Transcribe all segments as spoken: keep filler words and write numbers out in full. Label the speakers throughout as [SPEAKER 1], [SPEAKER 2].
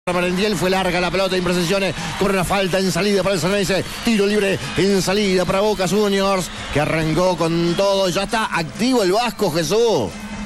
[SPEAKER 1] Marendiel, fue larga la pelota, imprecisiones, corre una falta en salida para el Ceneice, tiro libre en salida para Boca Juniors, que arrancó con todo, ya está activo el Vasco, Jesús.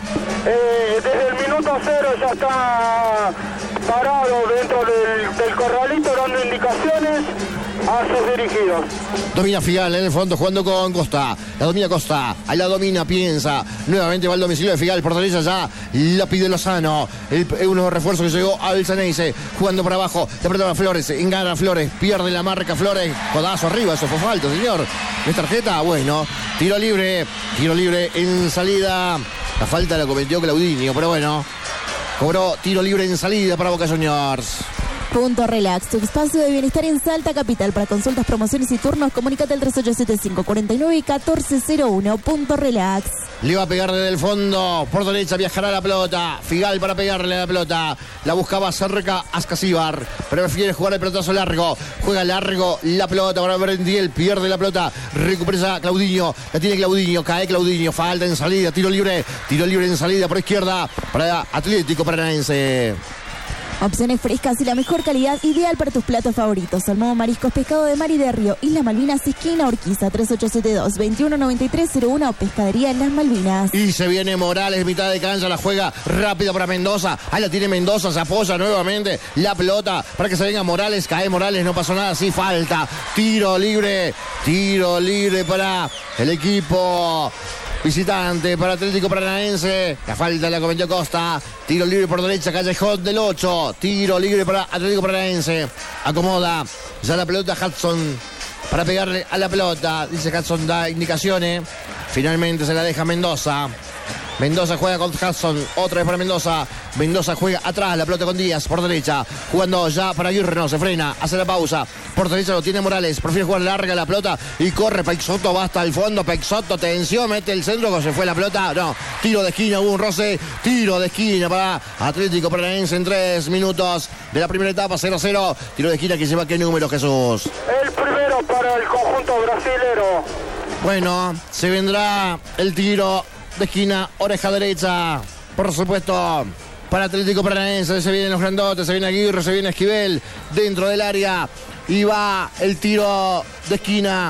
[SPEAKER 2] Eh, desde el minuto cero ya está parado dentro del, del corralito dando indicaciones a sus dirigidos.
[SPEAKER 1] Domina Figal en el fondo jugando con Costa. La domina Costa. Ahí la domina, piensa. Nuevamente va al domicilio de Figal. Por derecha ya la pide Lozano. El, uno de los refuerzos que llegó al Ceneice. Jugando por abajo. Le apretaba a Flores. Engana a Flores. Pierde la marca Flores. Codazo arriba. Eso fue falta, señor. ¿Es tarjeta? Bueno. Tiro libre. Tiro libre en salida. La falta la cometió Claudinho. Pero bueno. Cobró tiro libre en salida para Boca Juniors.
[SPEAKER 3] Punto Relax, tu espacio de bienestar en Salta Capital. Para consultas, promociones y turnos, comunícate al tres ocho siete cinco, cuatro nueve, uno cuatro cero uno. Punto Relax.
[SPEAKER 1] Le va a pegar desde el fondo. Por derecha viajará la pelota. Figal para pegarle a la pelota. La buscaba cerca Ascasíbar. Pero prefiere jugar el pelotazo largo. Juega largo la pelota para Marendiel. Pierde la pelota. Recupera Claudinho. La tiene Claudinho. Cae Claudinho. Falta en salida. Tiro libre. Tiro libre en salida por izquierda para Atlético Paranaense.
[SPEAKER 3] Opciones frescas y la mejor calidad, ideal para tus platos favoritos. Salmón, mariscos, pescado de mar y de río. Islas Malvinas, esquina Urquiza, tres ocho siete dos, veintiuno noventa y tres cero uno. Pescadería en las Malvinas.
[SPEAKER 1] Y se viene Morales, mitad de cancha, la juega rápida para Mendoza. Ahí la tiene Mendoza, se apoya nuevamente la pelota para que se venga Morales. Cae Morales, no pasó nada, sí falta. Tiro libre, tiro libre para el equipo visitante, para Atlético Paranaense. La falta la cometió Costa. Tiro libre por derecha, Callejón del ocho. Tiro libre para Atlético Paranaense. Acomoda ya la pelota Hudson para pegarle a la pelota. Dice Hudson, da indicaciones. Finalmente se la deja Mendoza. Mendoza juega con Hudson, otra vez para Mendoza. Mendoza juega atrás, la pelota con Díaz por derecha. Jugando ya para Aguirre, no, se frena, hace la pausa. Por derecha lo tiene Morales, prefiere jugar larga la pelota y corre Peixoto, va hasta el fondo. Peixoto, atención, mete el centro, cuando se fue la pelota. No, tiro de esquina, hubo un roce. Tiro de esquina para Atlético Paranaense en tres minutos de la primera etapa, cero cero. Tiro de esquina que lleva qué número, Jesús.
[SPEAKER 2] El primero para el conjunto brasilero.
[SPEAKER 1] Bueno, se vendrá el tiro de esquina, oreja derecha, por supuesto, para Atlético Paranaense. Se vienen los grandotes, se viene Aguirre, se viene Esquivel dentro del área y va el tiro de esquina,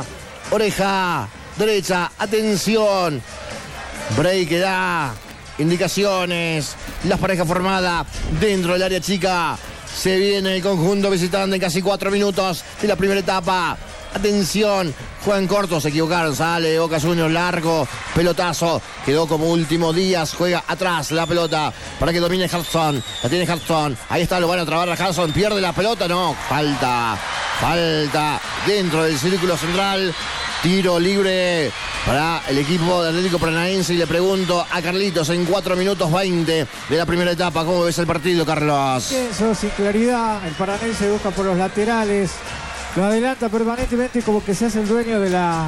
[SPEAKER 1] oreja derecha, atención, break que da indicaciones, las parejas formadas dentro del área chica. Se viene el conjunto visitante en casi cuatro minutos de la primera etapa. Atención, juegan corto, se equivocaron, sale Boca Juniors, largo, pelotazo, quedó como último Díaz, juega atrás la pelota para que domine Hudson, la tiene Hudson, ahí está, lo van a trabar a Hudson, pierde la pelota, no, falta, falta dentro del círculo central, tiro libre para el equipo de Atlético Paranaense y le pregunto a Carlitos en cuatro minutos veinte de la primera etapa, ¿cómo ves el partido, Carlos?
[SPEAKER 4] Eso, sin claridad, el Paranaense busca por los laterales. Lo adelanta permanentemente como que se hace el dueño de la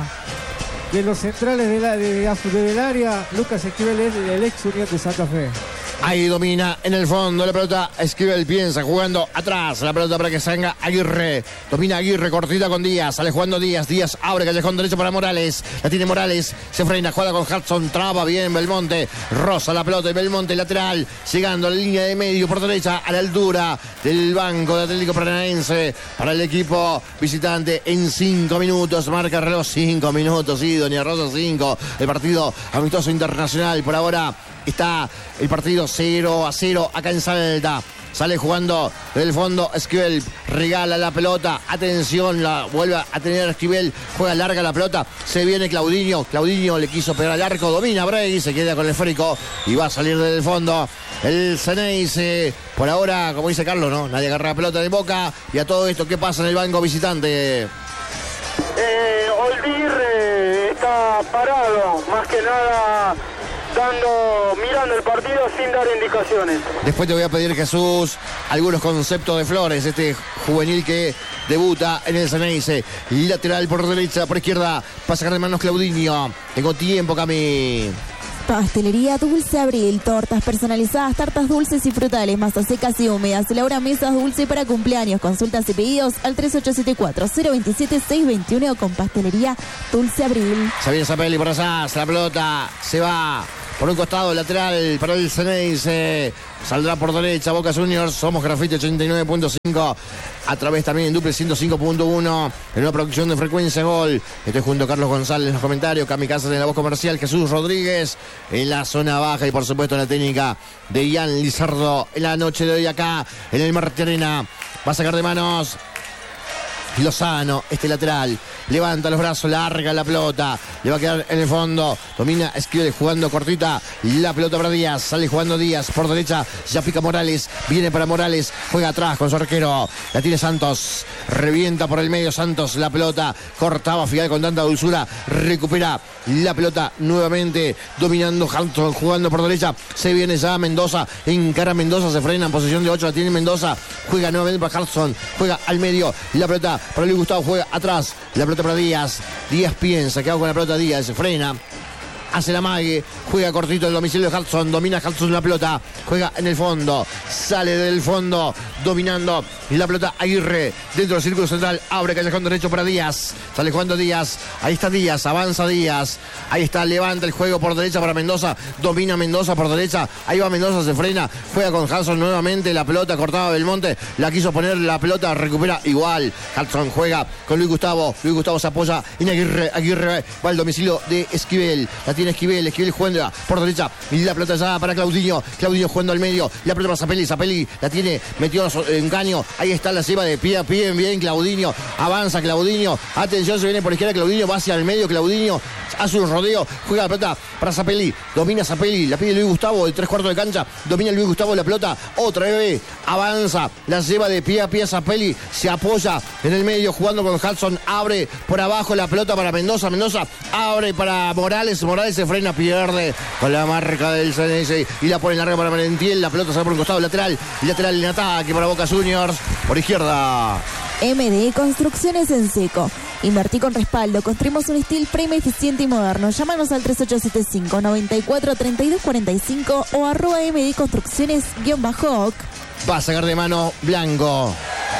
[SPEAKER 4] de los centrales de la, de, de, del área. Lucas Esquivel es el ex Unión de Santa Fe.
[SPEAKER 1] Ahí domina en el fondo la pelota. Esquivel piensa, jugando atrás la pelota para que salga Aguirre. Domina Aguirre, cortita con Díaz. Sale jugando Díaz. Díaz abre callejón derecho para Morales. La tiene Morales. Se frena, juega con Hudson. Traba bien Belmonte. Roza la pelota de Belmonte lateral. Llegando a la línea de medio por derecha a la altura del banco de Atlético Paranaense. Para el equipo visitante en cinco minutos. Marca el reloj cinco minutos. Sí, doña Rosa, cinco. El partido amistoso internacional por ahora. Está el partido cero a cero acá en Salta. Sale jugando del fondo Esquivel. Regala la pelota. Atención, la vuelve a tener Esquivel. Juega larga la pelota. Se viene Claudinho. Claudinho le quiso pegar al arco. Domina Bray. Se queda con el esférico. Y va a salir desde el fondo el Ceneice. Por ahora, como dice Carlos, ¿no? Nadie agarra la pelota de Boca. Y a todo esto, ¿qué pasa en el banco visitante?
[SPEAKER 2] Eh, Oldir está parado. Más que nada dando, mirando el partido sin dar indicaciones.
[SPEAKER 1] Después te voy a pedir, Jesús, algunos conceptos de Flores, este juvenil que debuta en el Ceneice. Lateral por derecha, por izquierda, pasa de manos Claudinho. Tengo tiempo, Cami.
[SPEAKER 3] Pastelería Dulce Abril, tortas personalizadas, tartas dulces y frutales, masas secas y húmedas. Elabora mesas dulce para cumpleaños. Consultas y pedidos al tres ocho siete cuatro, cero dos siete, seis dos uno con Pastelería Dulce Abril.
[SPEAKER 1] Se viene Zapelli por allá, la pelota se va por un costado, lateral para el Ceneice. Saldrá por derecha Boca Juniors. Somos Grafite ochenta y nueve punto cinco. A través también en Duple ciento cinco punto uno. En una producción de Frecuencia Gol. Estoy junto a Carlos González en los comentarios. Cami Casas en la voz comercial. Jesús Rodríguez en la zona baja. Y por supuesto en la técnica de Ian Lizardo. En la noche de hoy acá en el Marte Arena. Va a sacar de manos Lozano, este lateral, levanta los brazos, larga la pelota, le va a quedar en el fondo, domina Esquivel jugando cortita, la pelota para Díaz, sale jugando Díaz, por derecha, ya pica Morales, viene para Morales, juega atrás con su arquero, la tiene Santos, revienta por el medio Santos, la pelota, cortaba Figal con tanta dulzura, recupera la pelota nuevamente, dominando Hampton, jugando por derecha, se viene ya Mendoza, encara Mendoza, se frena en posición de ocho, la tiene Mendoza, juega nuevamente para Hartson, juega al medio, la pelota para Luis Gustavo, juega atrás, la pelota para Díaz, Díaz piensa, que hago con la pelota Díaz, se frena, hace la mague, juega cortito el domicilio de Hudson, domina Hudson la pelota, juega en el fondo, sale del fondo, dominando la pelota Aguirre, dentro del círculo central, abre callejón derecho para Díaz, sale jugando Díaz, ahí está Díaz, avanza Díaz, ahí está, levanta el juego por derecha para Mendoza, domina Mendoza por derecha, ahí va Mendoza, se frena, juega con Hudson nuevamente, la pelota cortada Belmonte, la quiso poner la pelota, recupera igual, Hudson juega con Luis Gustavo, Luis Gustavo se apoya en Aguirre, Aguirre va al domicilio de Esquivel, la tiene Esquivel, Esquivel jugando por derecha, y la pelota ya para Claudinho, Claudinho jugando al medio, la pelota para Zapelli, Zapelli la tiene, metió engaño, ahí está la lleva de pie a pie, bien Claudinho, avanza Claudinho, atención, se viene por izquierda Claudinho, va hacia el medio Claudinho, hace un rodeo, juega la pelota para Zapelli, domina Zapelli, la pide Luis Gustavo, de tres cuartos de cancha, domina Luis Gustavo la pelota, otra vez, avanza, la lleva de pie a pie a Zapelli, se apoya en el medio jugando con Hudson, abre por abajo la pelota para Mendoza, Mendoza abre para Morales, Morales se frena, pierde con la marca del C N S y la pone larga para Valentiel, la pelota sale por un costado lateral, lateral en ataque para Boca Juniors, por izquierda.
[SPEAKER 3] M D Construcciones en Seco. Invertí con respaldo. Construimos un steel frame eficiente y moderno. Llámanos al tres ocho siete cinco, nueve cuatro, tres dos cuatro cinco o arroba md construcciones guión bajo.
[SPEAKER 1] Va a sacar de mano Blanco.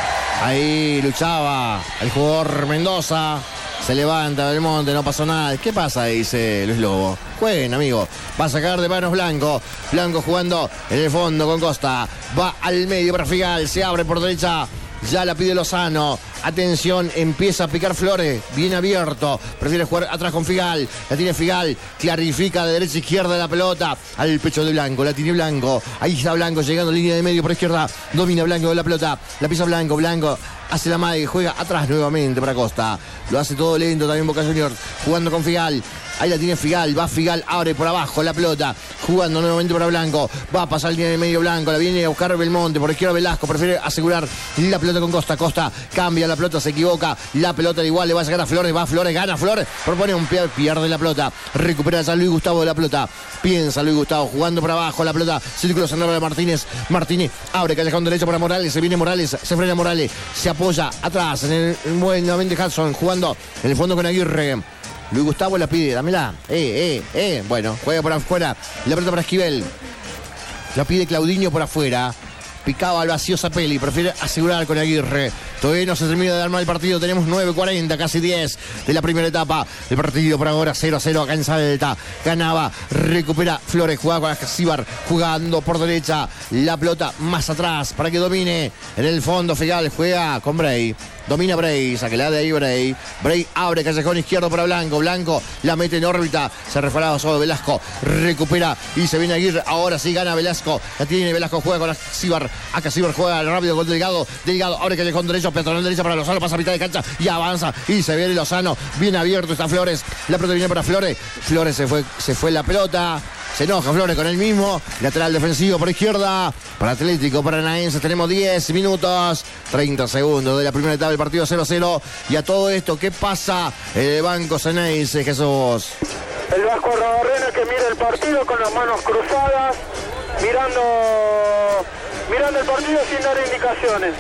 [SPEAKER 1] Ahí luchaba el jugador Mendoza. Se levanta Belmonte, no pasó nada. ¿Qué pasa? Dice Luis Lobo. Jueguen, amigo. Va a sacar de manos Blanco. Blanco jugando en el fondo con Costa. Va al medio para Figal. Se abre por derecha. Ya la pide Lozano. Atención, empieza a picar Flores. Bien abierto. Prefiere jugar atrás con Figal. La tiene Figal. Clarifica de derecha a izquierda la pelota. Al pecho de Blanco. La tiene Blanco. Ahí está Blanco llegando línea de medio por izquierda. Domina Blanco de la pelota. La pisa Blanco. Blanco hace la mague. Juega atrás nuevamente para Costa. Lo hace todo lento también Boca Juniors. Jugando con Figal. Ahí la tiene Figal, va Figal, abre por abajo la pelota, jugando nuevamente para Blanco, va a pasar línea de medio Blanco, la viene a buscar Belmonte, por izquierda Velasco, prefiere asegurar la pelota con Costa, Costa cambia la pelota, se equivoca, la pelota de igual le va a sacar a Flores, va Flores, gana Flores, propone un pie, pierde la pelota, recupera a Luis Gustavo de la pelota, piensa Luis Gustavo, jugando por abajo la pelota, círculo central de Martínez, Martínez abre callejón derecho para Morales, se viene Morales, se frena Morales, se apoya atrás, en el nuevamente Hudson, jugando en el fondo con Aguirre. Luis Gustavo la pide, dámela. Eh, eh, eh. Bueno, juega por afuera. La pelota para Esquivel. La pide Claudinho por afuera. Picaba al vacío Zapelli. Prefiere asegurar con Aguirre. Todavía no se termina de armar el partido. Tenemos nueve cuarenta, casi diez de la primera etapa. El partido por ahora cero a cero acá en Salta. Ganaba, recupera Flores. Jugaba con Acíbar. Jugando por derecha. La pelota más atrás para que domine. En el fondo Figal juega con Bray. Domina Bray, saque la de ahí Bray. Bray abre callejón izquierdo para Blanco. Blanco la mete en órbita. Se resbalaba sobre Velasco. Recupera y se viene Aguirre. Ahora sí gana Velasco. La tiene Velasco. Juega con Acíbar. Acíbar juega rápido con Delgado. Delgado abre callejón derecho. Peatonal derecha para Lozano. Pasa a mitad de cancha y avanza. Y se viene Lozano. Bien abierto está Flores. La pelota viene para Flores. Flores se fue, se fue la pelota. Se enoja Flores con él mismo. Lateral defensivo por izquierda. Para Atlético Paranaense tenemos diez minutos. treinta segundos de la primera etapa del partido cero a cero. Y a todo esto, ¿qué pasa? El Banco Ceneice, Jesús.
[SPEAKER 2] El Vasco Arrabarrena que mira el partido con las manos cruzadas. Mirando, mirando el partido sin dar indicaciones.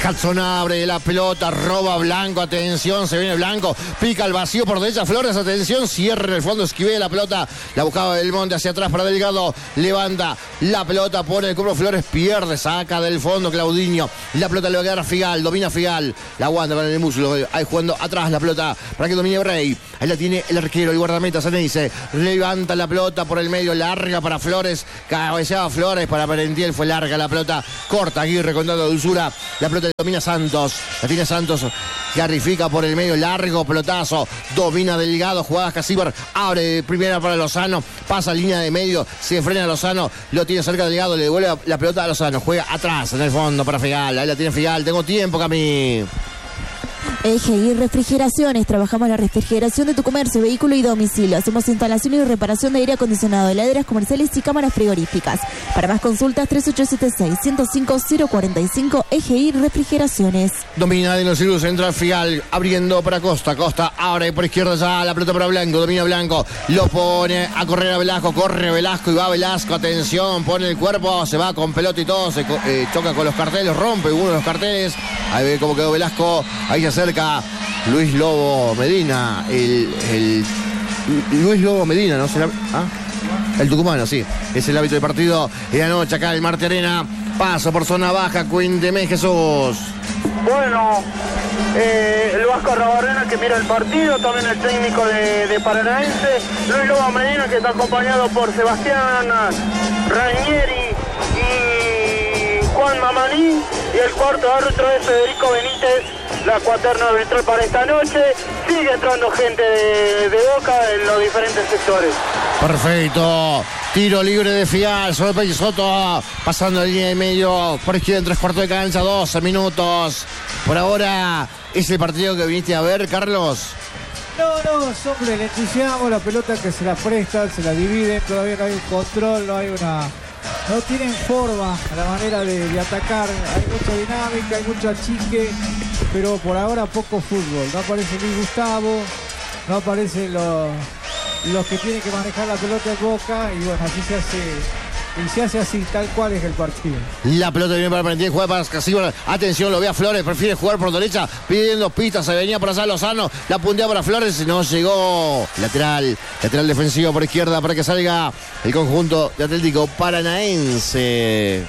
[SPEAKER 1] Hudson abre la pelota, roba Blanco, atención, se viene Blanco, pica al vacío por derecha, Flores, atención, cierra en el fondo, esquivé la pelota, la buscaba Belmonte hacia atrás para Delgado, levanta la pelota, pone el cuerpo Flores, pierde, saca del fondo Claudinho, la pelota le va a quedar a Figal, domina Figal, la aguanta con el muslo, ahí jugando atrás la pelota para que domine Rey, ahí la tiene el arquero, el guardameta Ceneice, levanta la pelota por el medio, larga para Flores, cabeceaba Flores para Perentiel, fue larga la pelota, corta Aguirre con tanta dulzura, la pelota domina Santos, la tiene Santos, clarifica por el medio, largo pelotazo, domina Delgado, jugadas Casíbar, abre primera para Lozano, pasa línea de medio, se frena Lozano, lo tiene cerca Delgado, le devuelve la pelota a Lozano, juega atrás en el fondo para Figal, ahí la tiene Figal, tengo tiempo, Cami.
[SPEAKER 3] Eje y Refrigeraciones. Trabajamos la refrigeración de tu comercio, vehículo y domicilio. Hacemos instalación y reparación de aire acondicionado, heladeras comerciales y cámaras frigoríficas. Para más consultas, tres ocho siete seis, uno cero cinco, cero cuatro cinco. Eje y Refrigeraciones.
[SPEAKER 1] Domina de los Cirus, entra Figal, abriendo para Costa. Costa abre por izquierda ya, la pelota para Blanco. Domina Blanco, lo pone a correr a Velasco. Corre Velasco y va Velasco. Atención, pone el cuerpo, se va con pelota y todo. Se eh, choca con los carteles, rompe uno de los carteles. Ahí ve cómo quedó Velasco. Ahí se acerca Luis Lobo Medina, el, el Luis Lobo Medina, ¿no? ¿Ah? El tucumano, sí, es el hábito del partido. Y la noche acá el Marte Arena, paso por zona baja, cuénteme Jesús.
[SPEAKER 2] Bueno, eh, el Vasco Arrabarrena que mira el partido, también el técnico de, de Paranaense, Luis Lobo Medina que está acompañado por Sebastián Ranieri y Juan Mamaní, y el cuarto árbitro es Federico Benítez. La cuaterna arbitral para esta noche. Sigue entrando gente de, de Boca en los diferentes sectores.
[SPEAKER 1] Perfecto. Tiro libre de Figal sobre Peixoto. Pasando la línea de medio. Por izquierda en tres cuartos de cancha. doce minutos. Por ahora, ¿es el partido que viniste a ver, Carlos?
[SPEAKER 4] No, no, sobre el entusiasmo, la pelota que se la prestan, se la dividen. Todavía no hay un control, no hay una... No tienen forma a la manera de, de atacar. Hay mucha dinámica, hay mucho achique, pero por ahora poco fútbol. No aparece Luis Gustavo, no aparecen los, los que tienen que manejar la pelota en Boca, y bueno, así se hace. Y se hace así, tal cual es el partido.
[SPEAKER 1] La pelota viene para Perentiel, juega para Casíbar. Atención, lo ve a Flores, prefiere jugar por derecha, pidiendo pistas, se venía por allá Lozano, la puntea para Flores, no llegó. Lateral, lateral defensivo por izquierda para que salga el conjunto de Atlético Paranaense.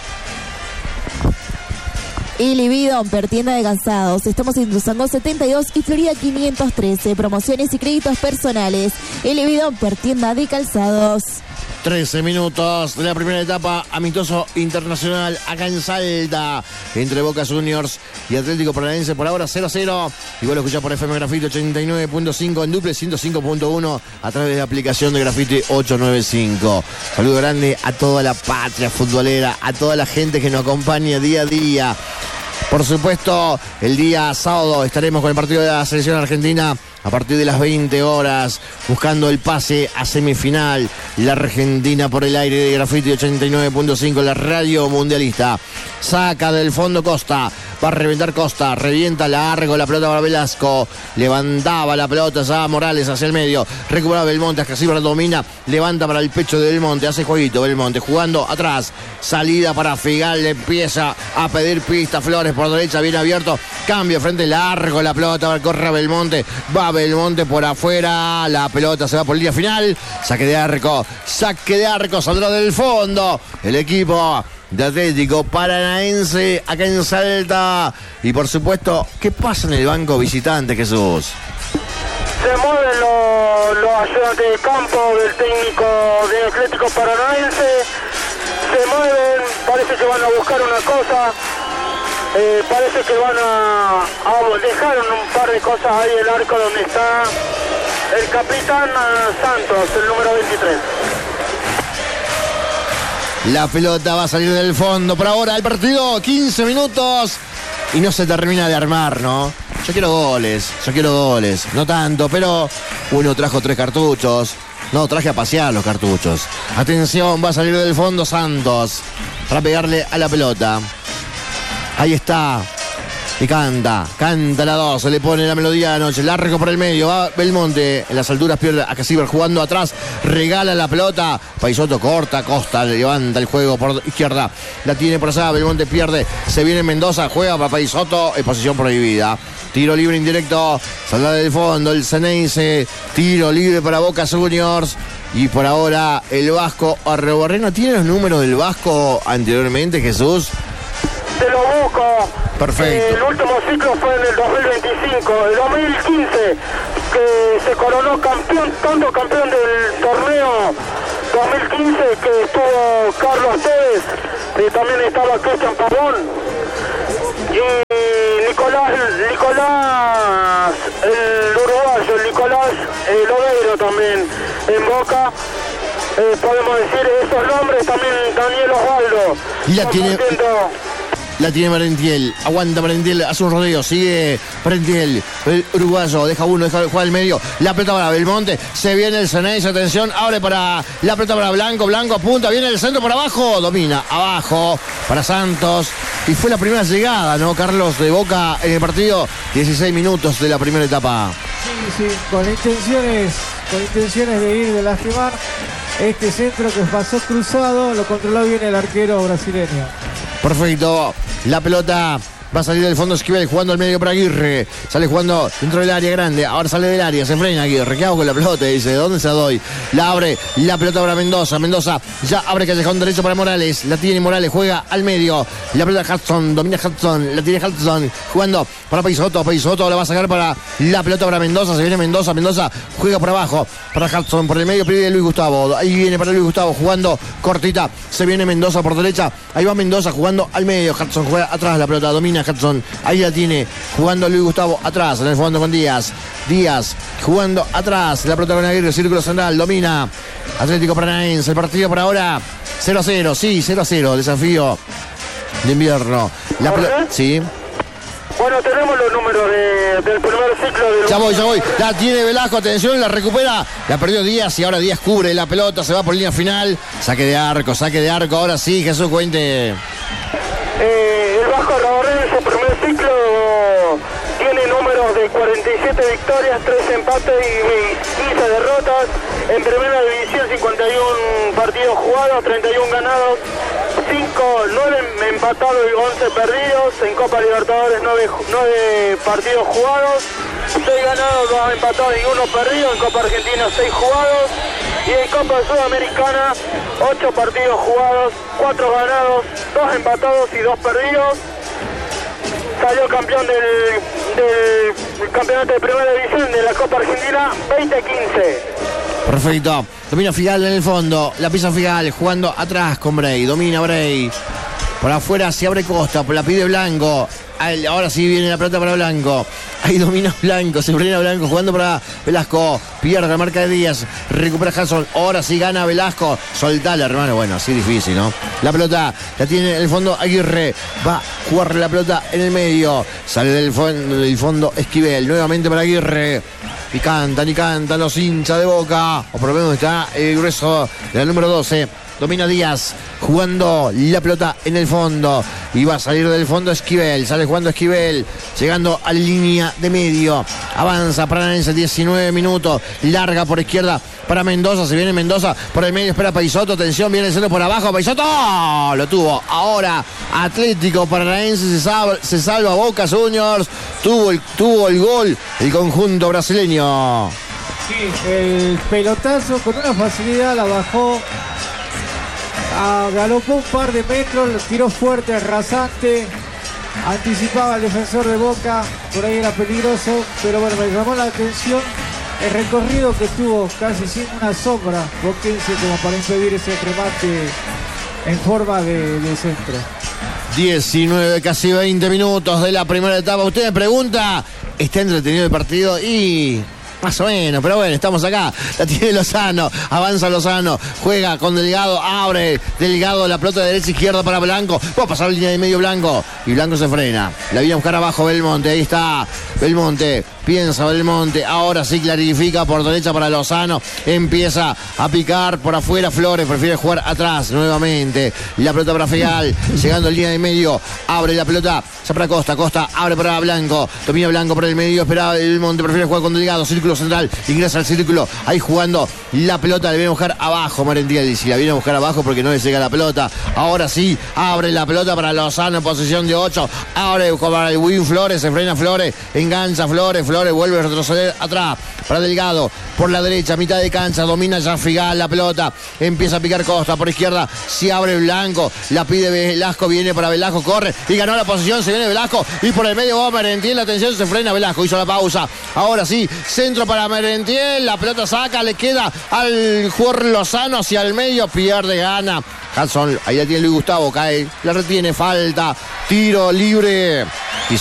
[SPEAKER 3] Y Libidomper, tienda de calzados. Estamos en Ituzaingó setenta y dos y Florida quinientos trece. Promociones y créditos personales. Y Libidomper, tienda de calzados.
[SPEAKER 1] trece minutos de la primera etapa, amistoso internacional acá en Salta, entre Boca Juniors y Atlético Paranaense. Por ahora cero a cero. Y vos lo escuchás por F M Grafiti ochenta y nueve punto cinco, en Duple ciento cinco punto uno a través de la aplicación de Grafiti ochocientos noventa y cinco. Saludo grande a toda la patria futbolera, a toda la gente que nos acompaña día a día. Por supuesto, el día sábado estaremos con el partido de la selección argentina a partir de las veinte horas, buscando el pase a semifinal. La Argentina por el aire de Grafiti ochenta y nueve punto cinco, la radio mundialista. Saca del fondo Costa, va a reventar Costa, revienta largo la pelota para Velasco, levantaba la pelota ya Morales hacia el medio, recupera Belmonte, Casíbar domina, levanta para el pecho de Belmonte, hace jueguito Belmonte, jugando atrás, salida para Figal, le empieza a pedir pista Flores por derecha, bien abierto, cambio frente largo la pelota, corre a Belmonte, va Belmonte por afuera, la pelota se va por línea final, saque de arco, saque de arco, saldrá del fondo el equipo de Atlético Paranaense acá en Salta. Y por supuesto, ¿qué pasa en el banco visitante, Jesús?
[SPEAKER 2] Se mueven los, los ayudantes de campo del técnico de Atlético Paranaense, se mueven, parece que van a buscar una cosa. Eh, parece que van a, a dejaron un par de cosas ahí el arco donde está el capitán Santos, el número veintitrés.
[SPEAKER 1] La pelota va a salir del fondo. Por ahora el partido, quince minutos y no se termina de armar, ¿no? Yo quiero goles, yo quiero goles. No tanto, pero uno trajo tres cartuchos. No, traje a pasear los cartuchos. Atención, va a salir del fondo Santos para pegarle a la pelota. Ahí está Y canta, canta la dos, se le pone la melodía de anoche, largo por el medio, va Belmonte, en las alturas pierde a Casiber jugando atrás, regala la pelota, Paisoto corta, Costa levanta el juego por izquierda, la tiene por allá, Belmonte pierde, se viene Mendoza, juega para Paisoto, en posición prohibida. Tiro libre indirecto, saldrá del fondo el Ceneice, tiro libre para Boca Juniors. Y por ahora el Vasco Arrobarrena. ¿Tiene los números del Vasco anteriormente, Jesús?
[SPEAKER 2] Te lo busco.
[SPEAKER 1] Perfecto.
[SPEAKER 2] Eh, el último ciclo fue en el dos mil veinticinco. El dos mil quince, que se coronó campeón, tanto campeón del torneo dos mil quince, que estuvo Carlos Tevez, que también estaba Cristian Pavón. Y Nicolás, Nicolás, el uruguayo, Nicolás el Lodeiro también en Boca. Eh, podemos decir esos nombres, también Daniel Osvaldo.
[SPEAKER 1] Y la tiene, la tiene Parentiel, aguanta Parentiel, hace un rodeo, sigue Parentiel, el uruguayo, deja uno, deja juega el medio, la pelota para Belmonte, se viene el Ceneice, atención, abre para la pelota para Blanco, Blanco apunta, viene el centro por abajo, domina, abajo, para Santos, y fue la primera llegada, ¿no, Carlos, de Boca en el partido? dieciséis minutos de la primera etapa.
[SPEAKER 4] Sí, sí, con intenciones, con intenciones de ir, de lastimar. Este centro que pasó cruzado, lo controló bien el arquero brasileño.
[SPEAKER 1] Perfecto, la pelota va a salir del fondo Esquivel jugando al medio para Aguirre, sale jugando dentro del área grande, ahora sale del área, se frena Aguirre, ¿qué hago con la pelota? Dice, ¿de dónde se la doy? La abre, la pelota para Mendoza, Mendoza ya abre callejón derecho para Morales, la tiene Morales, juega al medio, la pelota Hudson, domina Hudson, la tiene Hudson, jugando para Paisoto, Paisoto la va a sacar para la pelota para Mendoza, se viene Mendoza, Mendoza juega por abajo, para Hudson, por el medio pide Luis Gustavo, ahí viene para Luis Gustavo, jugando cortita, se viene Mendoza por derecha, ahí va Mendoza jugando al medio, Hudson juega atrás la pelota, domina Hudson, ahí la tiene, jugando Luis Gustavo atrás, en el fondo con Díaz, Díaz jugando atrás, la pelota con Aguirre, círculo central, domina Atlético Paranaense, el partido por ahora cero a cero, sí, cero a cero, desafío de invierno. La pelota, sí.
[SPEAKER 2] Bueno, tenemos los números de, del primer ciclo del...
[SPEAKER 1] Ya voy, ya voy. La tiene Velasco, atención, la recupera. La perdió Díaz y ahora Díaz cubre la pelota, se va por línea final. Saque de arco, saque de arco. Ahora sí, Jesús, cuente.
[SPEAKER 2] Eh, el Vasco Arrobarrena, su primer ciclo, tiene números de cuarenta y siete victorias, tres empates y quince derrotas. En primera división, cincuenta y uno partidos jugados, treinta y uno ganados, cinco, nueve empatados y once perdidos. En Copa Libertadores, nueve, nueve partidos jugados, seis ganados, dos empatados y uno perdido. En Copa Argentina, seis jugados. Y en Copa Sudamericana, ocho partidos jugados, cuatro ganados, dos empatados y dos perdidos. Salió campeón del, del campeonato de primera división de la Copa Argentina veinte quince.
[SPEAKER 1] Perfecto. Domina Figal en el fondo. La pisa Figal jugando atrás con Bray. Domina Bray. Por afuera se abre Costa. La pide Blanco. Ahora sí viene la pelota para Blanco. Ahí domina Blanco. Se frena Blanco jugando para Velasco. Pierde la marca de Díaz. Recupera Hudson. Ahora sí gana Velasco. Soltala, hermano. Bueno, así difícil, ¿no? La pelota la tiene en el fondo Aguirre. Va a jugar la pelota en el medio. Sale del fondo, del fondo Esquivel. Nuevamente para Aguirre. Y cantan y cantan los hinchas de Boca. O por lo menos está el grueso de la número doce. Domina Díaz, jugando la pelota en el fondo. Y va a salir del fondo Esquivel. Sale jugando Esquivel, llegando a la línea de medio. Avanza Paranaense, diecinueve minutos. Larga por izquierda para Mendoza. Se viene Mendoza por el medio, espera Paisoto. Atención, viene el centro por abajo. Paisoto lo tuvo. Ahora Atlético Paranaense se salva, se salva Boca Juniors. Tuvo el, tuvo el gol el conjunto brasileño.
[SPEAKER 4] Sí, el pelotazo con una facilidad la bajó. Ah, galopó un par de metros, lo tiró fuerte, rasante, anticipaba al defensor de Boca, por ahí era peligroso, pero bueno, me llamó la atención el recorrido que tuvo casi sin una sombra boquense como para impedir ese remate en forma de, de centro.
[SPEAKER 1] diecinueve, casi veinte minutos de la primera etapa. Usted me pregunta, ¿está entretenido el partido? Y... más o menos, pero bueno, estamos acá. La tiene Lozano, avanza Lozano, juega con Delgado, abre Delgado la pelota de derecha izquierda para Blanco. Va a pasar la línea de medio Blanco y Blanco se frena. La viene a buscar abajo Belmonte, ahí está Belmonte. piensa Belmonte, ahora sí clarifica por derecha para Lozano, empieza a picar por afuera Flores, prefiere jugar atrás nuevamente, la pelota para Fegal, llegando al línea de medio, abre la pelota, ya para Costa, Costa abre para Blanco, domina Blanco por el medio, espera Belmonte, prefiere jugar con Delgado, círculo central, ingresa al círculo, ahí jugando la pelota, le viene a buscar abajo Merentiel, si la viene a buscar abajo porque no le llega la pelota, ahora sí, abre la pelota para Lozano en posición de ocho, abre para el Win Flores, se frena Flores, engancha Flores, Flores vuelve a retroceder atrás, para Delgado, por la derecha, mitad de cancha, domina ya Figal la pelota, empieza a picar Costa, por izquierda, si abre Blanco, la pide Velasco, viene para Velasco, corre, y ganó la posición, se viene Velasco, y por el medio va Merentiel, la atención, se frena Velasco, hizo la pausa, ahora sí, centro para Merentiel, la pelota saca, le queda al jugador Lozano hacia el medio, pierde, gana, Hudson, ahí la tiene Luis Gustavo, cae, la retiene, falta, tiro libre.